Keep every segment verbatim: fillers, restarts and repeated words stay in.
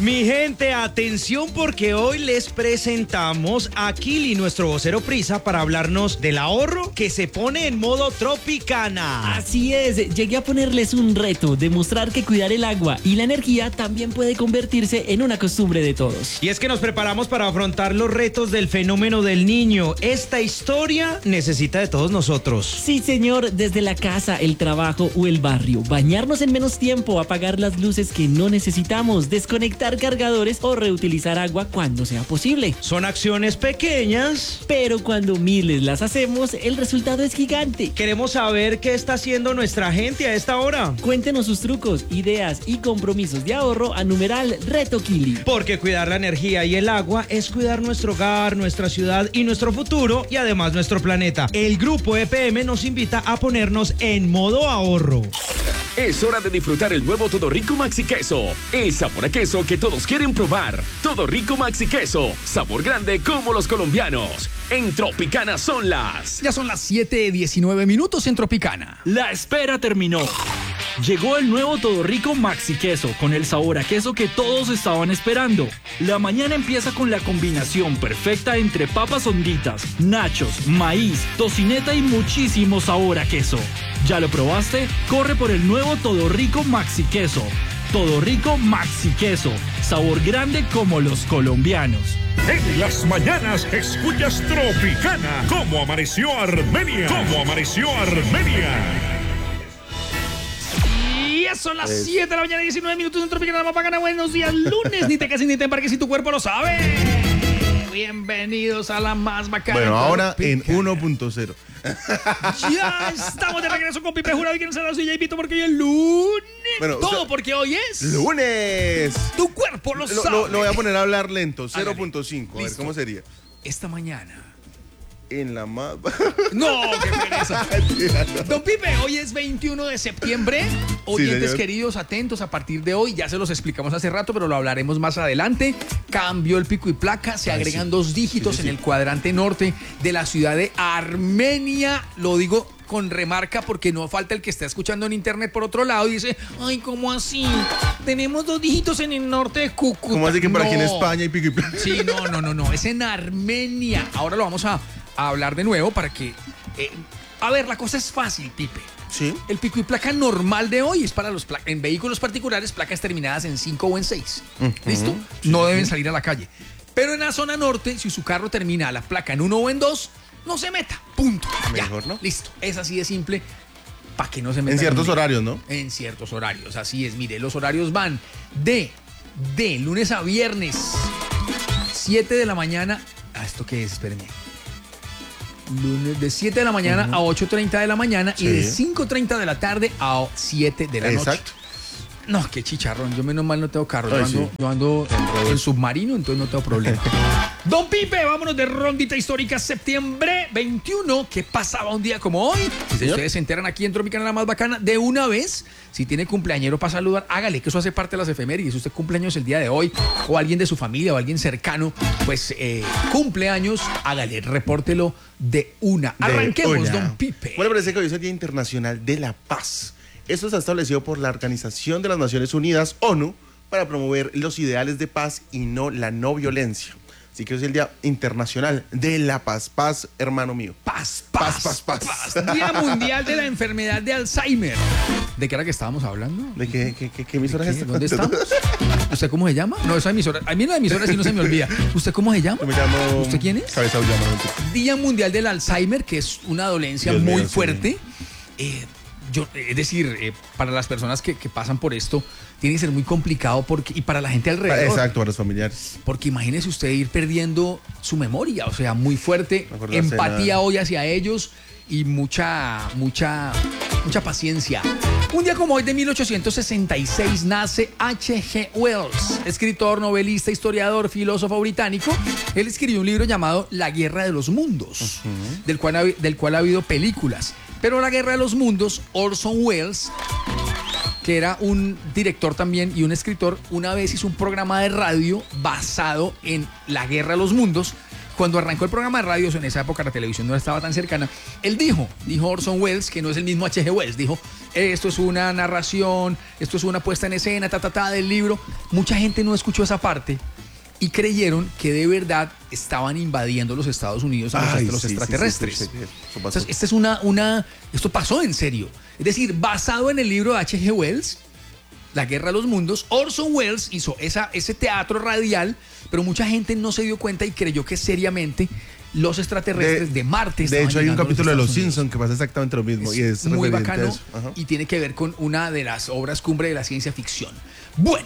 Mi gente, atención porque hoy les presentamos a Kili, nuestro vocero prisa, para hablarnos del ahorro que se pone en modo Tropicana. Así es, llegué a ponerles un reto, demostrar que cuidar el agua y la energía también puede convertirse en una costumbre de todos. Y es que nos preparamos para afrontar los retos del fenómeno del niño. Esta historia necesita de todos nosotros. Sí, señor, desde la casa, el trabajo o el barrio, bañarnos en menos tiempo, apagar las luces que no necesitamos, desconectar cargadores o reutilizar agua cuando sea posible. Son acciones pequeñas, pero cuando miles las hacemos, el resultado es gigante. Queremos saber qué está haciendo nuestra gente a esta hora. Cuéntenos sus trucos, ideas y compromisos de ahorro a numeral Reto Kili. Porque cuidar la energía y el agua es cuidar nuestro hogar, nuestra ciudad y nuestro futuro, y además nuestro planeta. El Grupo E P M nos invita a ponernos en modo ahorro. Es hora de disfrutar el nuevo Todo Rico Maxi Queso. El sabor a queso que todos quieren probar. Todo Rico Maxi Queso. Sabor grande como los colombianos. En Tropicana son las... Ya son las siete diecinueve minutos en Tropicana. La espera terminó. Llegó el nuevo Todo Rico Maxi Queso con el sabor a queso que todos estaban esperando. La mañana empieza con la combinación perfecta entre papas honditas, nachos, maíz, tocineta y muchísimo sabor a queso. ¿Ya lo probaste? Corre por el nuevo Todo Rico Maxi Queso. Todo Rico Maxi Queso. Sabor grande como los colombianos. En las mañanas escuchas Tropicana. ¿Cómo amaneció Armenia? ¿Cómo amaneció Armenia? Son las siete de la mañana, diecinueve minutos en Tropicana, la más bacana. Buenos días, lunes. Ni te cases ni te embarques si tu cuerpo lo sabe. Bienvenidos a la más bacana. Bueno, ahora en uno punto cero. Ya estamos de regreso con Pipe Jurado y quien será su J Vito porque hoy es lunes. Bueno, todo o sea, porque hoy es lunes. Tu cuerpo lo, lo sabe. Lo, lo voy a poner a hablar lento, cero punto cinco. A ver, ¿cómo sería? Esta mañana. En la más... No, qué pereza. Don Pipe, hoy es veintiuno de septiembre. Oyentes sí, queridos, atentos, a partir de hoy, ya se los explicamos hace rato, pero lo hablaremos más adelante. Cambió el pico y placa, se Ay, agregan sí. dos dígitos sí, sí, en sí. el cuadrante norte de la ciudad de Armenia. Lo digo con remarca porque no falta el que está escuchando en internet por otro lado y dice, ay, ¿cómo así? Tenemos dos dígitos en el norte de Cúcuta. ¿Cómo así que para no. aquí en España hay pico y placa? Sí, no, no, no, no, es en Armenia. Ahora lo vamos a, a hablar de nuevo para que... Eh, a ver, la cosa es fácil, Pipe. Sí. El pico y placa normal de hoy es para los pla- en vehículos particulares, placas terminadas en cinco o en seis. Uh-huh. ¿Listo? Sí, no deben salir a la calle. Pero en la zona norte, si su carro termina la placa en uno o en dos, no se meta. Punto. Mejor, ya. ¿no? Listo. Es así de simple. Para que no se meta. En ciertos en horarios, ¿no? En ciertos horarios. Así es. Mire, los horarios van de, de lunes a viernes, siete de la mañana. ¿A esto qué es? Espérenme. Lunes de siete de la mañana uh-huh. a ocho treinta de la mañana sí. y de cinco treinta de la tarde a siete de la Exacto. noche. No, qué chicharrón. Yo menos mal no tengo carro. Yo Ay, ando, sí. yo ando en submarino, entonces no tengo problema. Don Pipe, vámonos de rondita histórica. Septiembre veintiuno. ¿Qué pasaba un día como hoy? Si ustedes se enteran aquí en Tropicana, la más bacana, de una vez. Si tiene cumpleañero para saludar, hágale, que eso hace parte de las efemérides. Si usted cumpleaños el día de hoy, o alguien de su familia, o alguien cercano, pues eh, cumpleaños, hágale, repórtelo de una. De Arranquemos, una. Don Pipe. Bueno, parece que hoy es el Día Internacional de la Paz. Esto está establecido por la Organización de las Naciones Unidas, ONU, para promover los ideales de paz y no la no violencia. Así que hoy es el Día Internacional de la Paz. Paz, hermano mío. Paz, paz, paz, paz. paz. Día Mundial de la Enfermedad de Alzheimer. ¿De qué era que estábamos hablando? ¿De qué, qué, qué, qué emisora es esta? ¿Dónde estamos? ¿Usted cómo se llama? No, esa emisora. A mí la emisora sí no se me olvida. ¿Usted cómo se llama? Yo me llamo... ¿Usted quién es? Cabeza Ullama. Día Mundial del Alzheimer, que es una dolencia Dios muy mío, fuerte. Sí. Eh, Yo, es decir, eh, para las personas que, que pasan por esto, tiene que ser muy complicado porque, y para la gente alrededor. Exacto, para los familiares. Porque imagínese usted ir perdiendo su memoria, o sea, muy fuerte, empatía hoy hacia ellos y mucha, mucha, mucha paciencia. Un día como hoy de mil ochocientos sesenta y seis nace H G Wells, escritor, novelista, historiador, filósofo británico. Él escribió un libro llamado La Guerra de los Mundos, uh-huh. del cual ha, del cual ha habido películas. Pero La Guerra de los Mundos, Orson Welles, que era un director también y un escritor, una vez hizo un programa de radio basado en La Guerra de los Mundos. Cuando arrancó el programa de radio, en esa época la televisión no estaba tan cercana, él dijo, dijo Orson Welles, que no es el mismo H G Wells, dijo, esto es una narración, esto es una puesta en escena, ta, ta, ta, del libro. Mucha gente no escuchó esa parte y creyeron que de verdad estaban invadiendo los Estados Unidos a los, Ay, los sí, extraterrestres. sí, sí, sí, sí, eso pasó. Entonces, esta es una, una, esto pasó en serio. Es decir, basado en el libro de H G Wells, La Guerra de los Mundos, Orson Welles hizo esa, ese teatro radial, pero mucha gente no se dio cuenta y creyó que seriamente los extraterrestres de, de Marte De hecho, hay un capítulo de Los Simpsons Simpsons que pasa exactamente lo mismo. es y es muy referente a bacano eso. Ajá. y tiene que ver con una de las obras cumbre de la ciencia ficción. Bueno,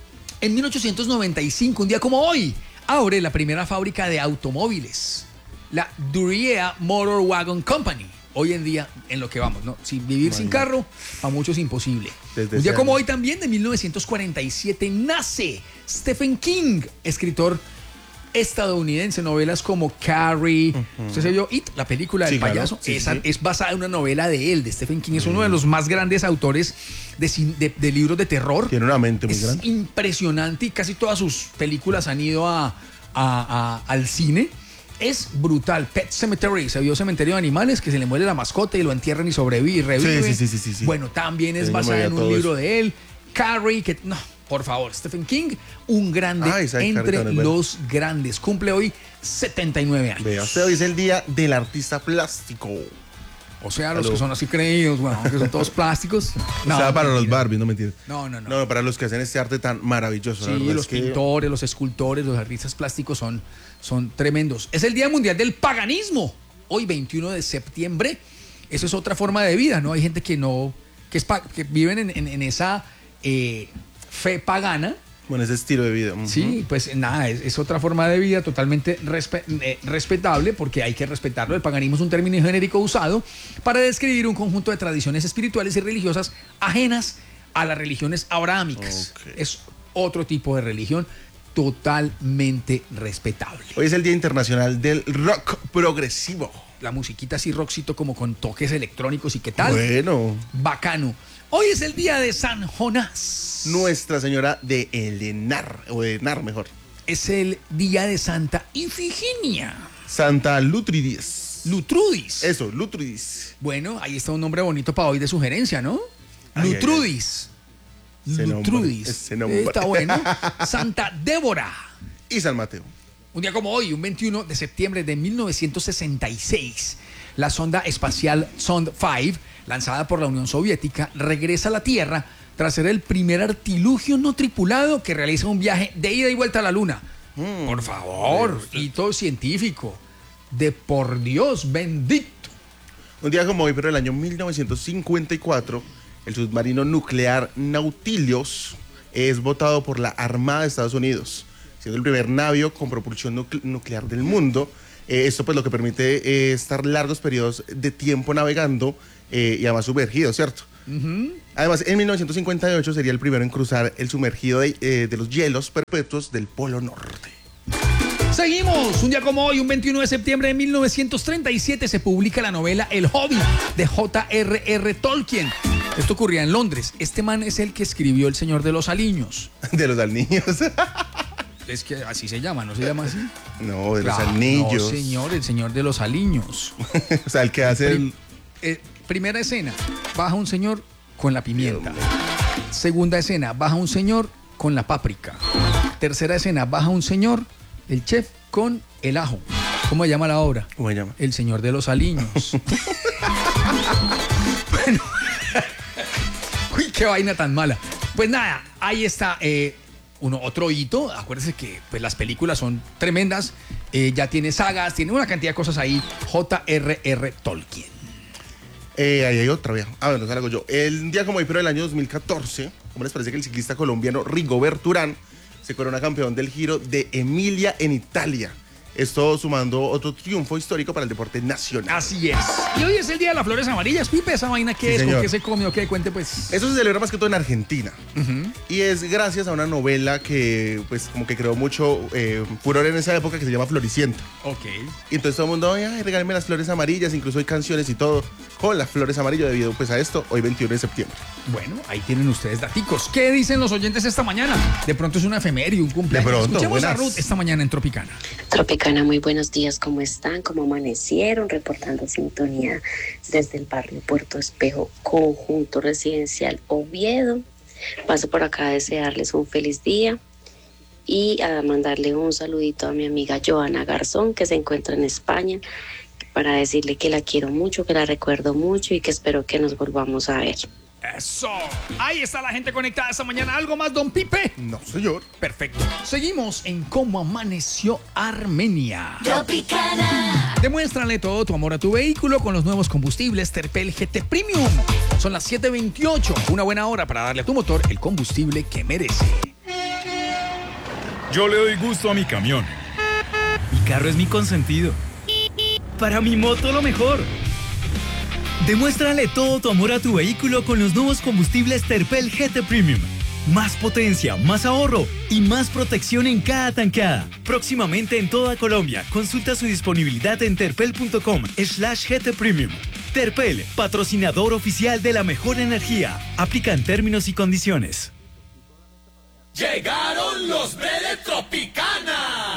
en mil ochocientos noventa y cinco, un día como hoy, abre la primera fábrica de automóviles, la Duryea Motor Wagon Company. Hoy en día, en lo que vamos, ¿no? Sin vivir sin carro, a muchos es imposible. Desde Un día ese como año. hoy también, de mil novecientos cuarenta y siete, nace Stephen King, escritor estadounidense. Novelas como Carrie, usted se vio It, la película del Sí, claro. payaso, Sí, sí, esa sí. es basada en una novela de él, de Stephen King. Es uno de los más grandes autores de, cin- de- de libros de terror. Tiene una mente muy Es grande. impresionante y casi todas sus películas han ido a, a- a- al cine. Es brutal. Pet Cemetery, se vio Cementerio de Animales, que se le muere la mascota y lo entierran y sobrevive y revive. Sí, sí, sí, sí, sí. Bueno, también es Sí, yo me basada veía en un todo libro eso. de él. Carrie, que no, por favor, Stephen King, un grande Ay, esa de Carrie entre también es buena. los grandes. Cumple hoy setenta y nueve años. Vea, usted hoy es el día del artista plástico. O sea, los Aló. que son así creídos, bueno, que son todos plásticos. o sea, para los mentira. Barbies, no mentiras. No, no, no. No, para los que hacen este arte tan maravilloso. la Sí, verdad los es que- pintores, los escultores, los artistas plásticos son, son tremendos. Es el Día Mundial del Paganismo. Hoy, veintiuno de septiembre. Eso es otra forma de vida, ¿no? Hay gente que no, que, es pa- que viven en, en- en esa eh, fe pagana. Bueno, ese estilo de vida. Ujú. Sí, pues nada, es, es otra forma de vida totalmente respe- eh, respetable, porque hay que respetarlo. El paganismo es un término genérico usado para describir un conjunto de tradiciones espirituales y religiosas ajenas a las religiones abrahámicas. Ok. Es otro tipo de religión totalmente respetable. Hoy es el Día Internacional del Rock Progresivo. La musiquita así rockcito como con toques electrónicos y qué tal. Bueno, Bacano. Hoy es el día de San Jonás. Nuestra Señora de Elenar, o de Enar mejor. Es el día de Santa Ifigenia. Santa Lutridis. Lutrudis. Eso, Lutridis. Bueno, ahí está un nombre bonito para hoy de sugerencia, ¿no? Ay, Lutrudis. Ese nombre, Lutrudis. ese nombre. Está bueno. Santa Débora. Y San Mateo. Un día como hoy, un veintiuno de septiembre de mil novecientos sesenta y seis, la sonda espacial Zond cinco, lanzada por la Unión Soviética, regresa a la Tierra tras ser el primer artilugio no tripulado que realiza un viaje de ida y vuelta a la Luna. Mm. Por favor, hito científico. De por Dios bendito. Un día como hoy, pero el año mil novecientos cincuenta y cuatro, el submarino nuclear Nautilus es votado por la Armada de Estados Unidos, siendo el primer navío con propulsión nucle- nuclear del mundo. Eh, esto pues lo que permite eh, estar largos periodos de tiempo navegando eh, y además sumergido, ¿cierto? Además, en mil novecientos cincuenta y ocho sería el primero en cruzar el sumergido de, eh, de los hielos perpetuos del Polo Norte. Seguimos. Un día como hoy, un veintiuno de septiembre de mil novecientos treinta y siete, se publica la novela El Hobbit de J R R Tolkien. Esto ocurría en Londres. Este man es el que escribió El Señor de los Anillos. De los anillos. Es que así se llama, ¿no se llama así? No, de Claro, los anillos. No, señor, El Señor de los Aliños. O sea, el que hace el... Prim- eh, primera escena, baja un señor con la pimienta. Segunda escena, baja un señor con la páprica. Tercera escena, baja un señor, el chef, con el ajo. ¿Cómo se llama la obra? ¿Cómo se llama? El Señor de los Aliños. Bueno. Uy, qué vaina tan mala. Pues nada, ahí está eh, uno, otro hito. Acuérdense que pues, las películas son tremendas. Eh, ya tiene sagas, tiene una cantidad de cosas ahí. J R R Tolkien. Eh, ahí hay otra, vea. Ah, bueno, salgo yo. El día como hoy, pero del año dos mil catorce, ¿cómo les parece que el ciclista colombiano Rigobert Urán se corona campeón del Giro de Emilia en Italia? Esto sumando otro triunfo histórico para el deporte nacional. Así es. Y hoy es el día de las flores amarillas. Pipe, esa vaina, ¿qué Sí, es? ¿Con señor. qué se come o qué? Cuente, pues. Eso se celebra más que todo en Argentina. Y es gracias a una novela que, pues, como que creó mucho eh, furor en esa época, que se llama Floricienta. Ok. Y entonces todo el mundo, ay, regálenme las flores amarillas, incluso hay canciones y todo. con las flores amarillo debido pues a esto hoy veintiuno de septiembre. Bueno, ahí tienen ustedes daticos. ¿Qué dicen los oyentes esta mañana? De pronto es una efeméride, un cumpleaños. De pronto, Escuchemos buenas. a Ruth esta mañana en Tropicana. Tropicana, muy buenos días, ¿cómo están? ¿Cómo amanecieron? Reportando sintonía desde el barrio Puerto Espejo, conjunto residencial Oviedo. Paso por acá a desearles un feliz día y a mandarle un saludito a mi amiga Joana Garzón, que se encuentra en España, para decirle que la quiero mucho, que la recuerdo mucho y que espero que nos volvamos a ver. Eso. Ahí está la gente conectada esta mañana. ¿Algo más, don Pipe? No, señor. Perfecto. Seguimos en Cómo Amaneció Armenia. Tropicana. Demuéstrale todo tu amor a tu vehículo con los nuevos combustibles Terpel G T Premium. Son las siete veintiocho. Una buena hora para darle a tu motor el combustible que merece. Yo le doy gusto a mi camión. Mi carro es mi consentido. Para mi moto lo mejor. Demuéstrale todo tu amor a tu vehículo con los nuevos combustibles Terpel G T Premium. Más potencia, más ahorro y más protección en cada tankada. Próximamente en toda Colombia. Consulta su disponibilidad en terpel.com slash GT Premium. Terpel, patrocinador oficial de la mejor energía. Aplican términos y condiciones. Llegaron los de Tropicana.